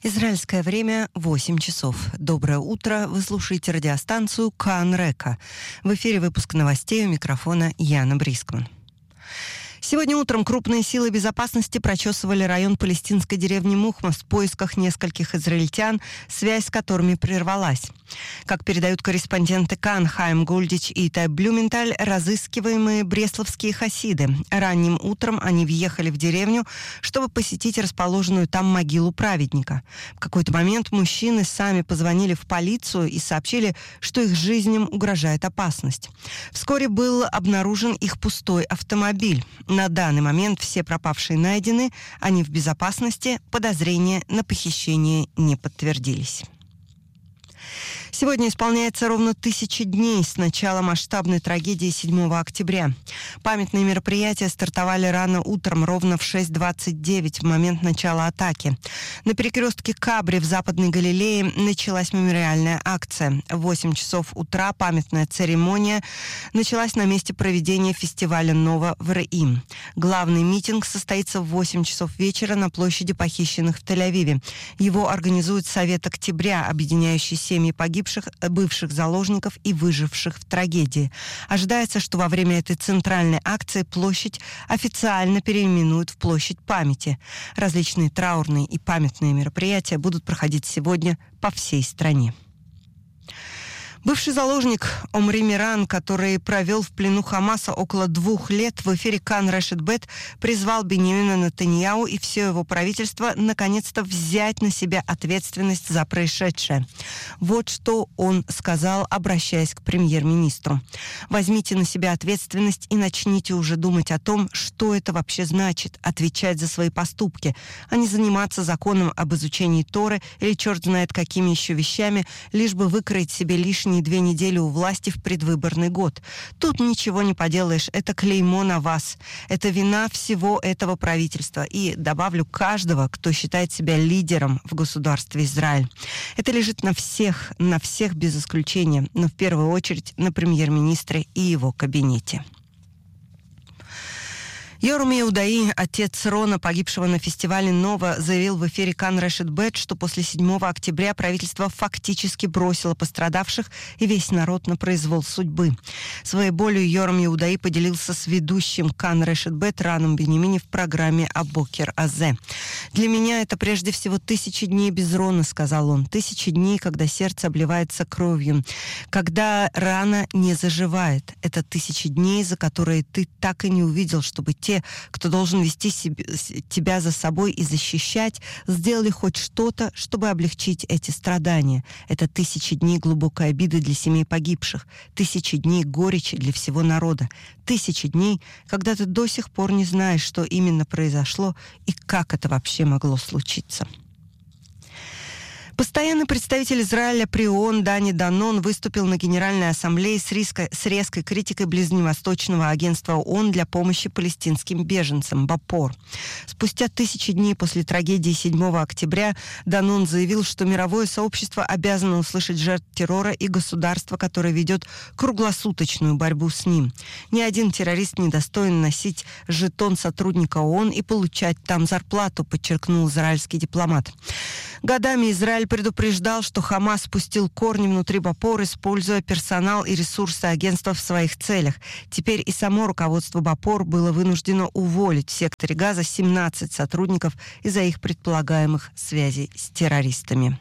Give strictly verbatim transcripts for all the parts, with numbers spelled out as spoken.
Израильское время восемь часов. Доброе утро. Вы слушаете радиостанцию Кан Река. В эфире выпуск новостей, у микрофона Яна Брискман. Сегодня утром крупные силы безопасности прочесывали район палестинской деревни Мухмас в поисках нескольких израильтян, связь с которыми прервалась. Как передают корреспонденты Кан Хайм Гульдич и Тай Блюменталь, разыскиваемые бресловские хасиды. Ранним утром они въехали в деревню, чтобы посетить расположенную там могилу праведника. В какой-то момент мужчины сами позвонили в полицию и сообщили, что их жизням угрожает опасность. Вскоре был обнаружен их пустой автомобиль. На данный момент все пропавшие найдены, они в безопасности, подозрения на похищение не подтвердились. Сегодня исполняется ровно тысяча дней с начала масштабной трагедии седьмого октября. Памятные мероприятия стартовали рано утром, ровно в шесть двадцать девять, в момент начала атаки. На перекрестке Кабри в Западной Галилее началась мемориальная акция. В восемь часов утра памятная церемония началась на месте проведения фестиваля «Нова» в Реим. Главный митинг состоится в восемь часов вечера на площади похищенных в Тель-Авиве. Его организует Совет Октября, объединяющий семьи погибших, бывших заложников и выживших в трагедии. Ожидается, что во время этой центральной акции площадь официально переименуют в площадь памяти. Различные траурные и памятные мероприятия будут проходить сегодня по всей стране. Бывший заложник Омри Миран, который провел в плену Хамаса около двух лет, в эфире Кан Решет Бет призвал Биньямина Нетаньяху и все его правительство наконец-то взять на себя ответственность за происшедшее. Вот что он сказал, обращаясь к премьер-министру. «Возьмите на себя ответственность и начните уже думать о том, что это вообще значит, отвечать за свои поступки, а не заниматься законом об изучении Торы или черт знает какими еще вещами, лишь бы выкроить себе лишние две недели у власти в предвыборный год. Тут ничего не поделаешь, это клеймо на вас. Это вина всего этого правительства. И, добавлю, каждого, кто считает себя лидером в государстве Израиль. Это лежит на всех, на всех без исключения, но в первую очередь на премьер-министре и его кабинете». Йорам Иудаи, отец Рона, погибшего на фестивале «Нова», заявил в эфире Кан Решет Бет, что после седьмого октября правительство фактически бросило пострадавших и весь народ на произвол судьбы. Своей болью Йорам Иудаи поделился с ведущим Кан Решет Бет Раном Беньямини в программе «Абокер Азе». «Для меня это прежде всего тысячи дней без Рона», — сказал он. «Тысячи дней, когда сердце обливается кровью, когда рана не заживает. Это тысячи дней, за которые ты так и не увидел, чтобы те, кто должен вести себе, тебя за собой и защищать, сделали хоть что-то, чтобы облегчить эти страдания. Это тысячи дней глубокой обиды для семей погибших, тысячи дней горечи для всего народа, тысячи дней, когда ты до сих пор не знаешь, что именно произошло и как это вообще могло случиться». Постоянный представитель Израиля при ООН Дани Данон выступил на Генеральной Ассамблее с, риской, с резкой критикой Ближневосточного агентства ООН для помощи палестинским беженцам БАПОР. Спустя тысячи дней после трагедии седьмого октября Данон заявил, что мировое сообщество обязано услышать жертв террора и государство, которое ведет круглосуточную борьбу с ним. Ни один террорист не достоин носить жетон сотрудника ООН и получать там зарплату, подчеркнул израильский дипломат. Годами Израиль предупреждал, что Хамас спустил корни внутри БАПОР, используя персонал и ресурсы агентства в своих целях. Теперь и само руководство БАПОР было вынуждено уволить в секторе Газа семнадцать сотрудников из-за их предполагаемых связей с террористами.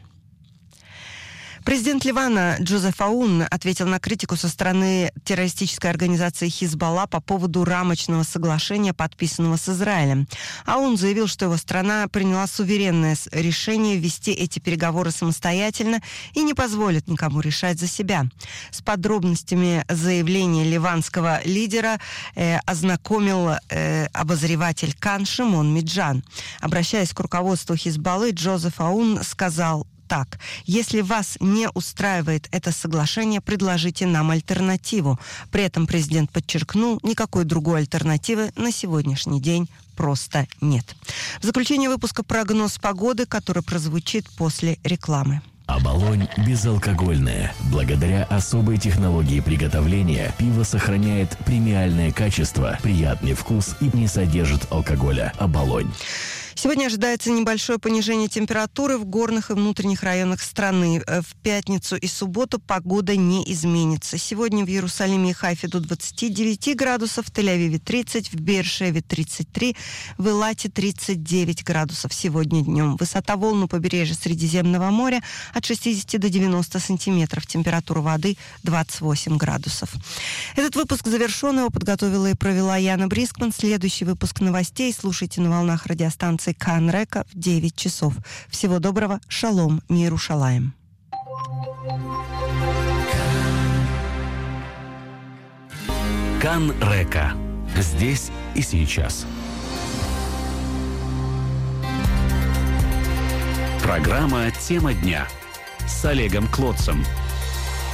Президент Ливана Джозеф Аун ответил на критику со стороны террористической организации Хизбалла по поводу рамочного соглашения, подписанного с Израилем. Аун заявил, что его страна приняла суверенное решение вести эти переговоры самостоятельно и не позволит никому решать за себя. С подробностями заявления ливанского лидера э, ознакомил э, обозреватель Кан Шимон Миджан. Обращаясь к руководству Хизбаллы, Джозеф Аун сказал так: «Если вас не устраивает это соглашение, предложите нам альтернативу». При этом президент подчеркнул, никакой другой альтернативы на сегодняшний день просто нет. В заключение выпуска прогноз погоды, который прозвучит после рекламы. Оболонь безалкогольное. Благодаря особой технологии приготовления пиво сохраняет премиальное качество, приятный вкус и не содержит алкоголя. Оболонь. Сегодня ожидается небольшое понижение температуры в горных и внутренних районах страны. В пятницу и субботу погода не изменится. Сегодня в Иерусалиме и Хайфе до двадцати девяти градусов, в Тель-Авиве тридцать, в Беэр-Шеве тридцать три, в Элате тридцать девять градусов сегодня днем. Высота волн у побережья Средиземного моря от шестидесяти до девяноста сантиметров. Температура воды двадцать восемь градусов. Этот выпуск завершен. Его подготовила и провела Яна Брискман. Следующий выпуск новостей слушайте на волнах радиостанции Кан Река в девять часов. Всего доброго. Шалом. Миру шалаем. Кан Река. Здесь и сейчас. Программа «Тема дня» с Олегом Клотцем.